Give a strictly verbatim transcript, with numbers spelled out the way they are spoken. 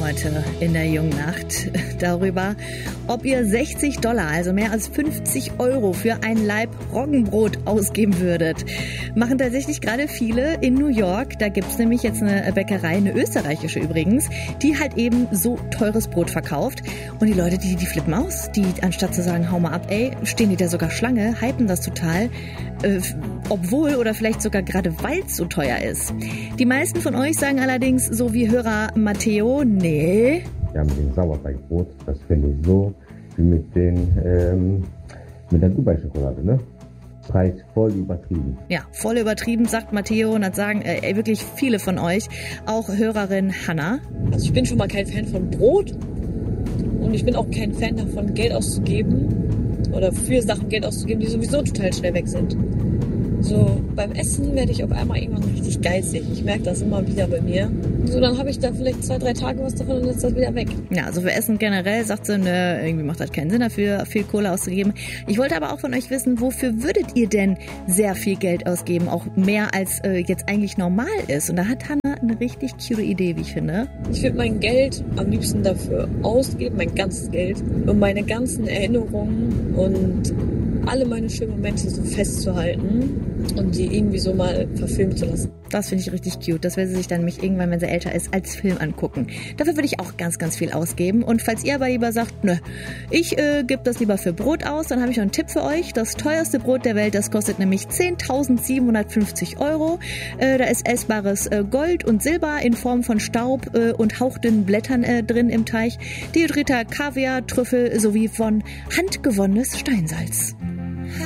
heute in der jungen Nacht darüber, ob ihr sechzig Dollar, also mehr als fünfzig Euro für ein Laib Roggenbrot ausgeben würdet. Machen tatsächlich gerade viele in New York. Da gibt's nämlich jetzt eine Bäckerei, eine österreichische übrigens, die halt eben so teures Brot verkauft. Und die Leute, die, die flippen aus. Die, anstatt zu sagen, hau mal ab, ey, stehen die da sogar Schlange, hypen das total. Äh, obwohl oder vielleicht sogar gerade weil es so teuer ist. Die meisten von euch sagen allerdings, so wie Hörer Matteo, nee. Ja, mit dem Sauerteigbrot, das finde ich so wie mit den ähm, mit der Dubai-Schokolade, ne? Preis voll übertrieben. Ja, voll übertrieben, sagt Matteo, und das sagen äh, wirklich viele von euch. Auch Hörerin Hanna. Also ich bin schon mal kein Fan von Brot und ich bin auch kein Fan davon, Geld auszugeben oder für Sachen Geld auszugeben, die sowieso total schnell weg sind. So, beim Essen werde ich auf einmal irgendwann richtig geizig. Ich merke das immer wieder bei mir. So, dann habe ich da vielleicht zwei, drei Tage was davon und dann ist das wieder weg. Ja, also für Essen generell sagt sie, ne, irgendwie macht das keinen Sinn dafür, viel Kohle auszugeben. Ich wollte aber auch von euch wissen, wofür würdet ihr denn sehr viel Geld ausgeben? Auch mehr als äh, jetzt eigentlich normal ist. Und da hat Hanna eine richtig cute Idee, wie ich finde. Ich würde mein Geld am liebsten dafür ausgeben, mein ganzes Geld, um meine ganzen Erinnerungen und alle meine schönen Momente so festzuhalten und die irgendwie so mal verfilmen zu lassen. Das finde ich richtig cute. Das will sie sich dann nämlich irgendwann, wenn sie älter ist, als Film angucken. Dafür würde ich auch ganz, ganz viel ausgeben. Und falls ihr aber lieber sagt, nö, ich äh, gebe das lieber für Brot aus, dann habe ich noch einen Tipp für euch. Das teuerste Brot der Welt, das kostet nämlich zehntausendsiebenhundertfünfzig Euro. Äh, da ist essbares äh, Gold und Silber in Form von Staub äh, und hauchdünnen Blättern äh, drin im Teich, dehydrierter Kaviar, Trüffel sowie von handgewonnenes Steinsalz.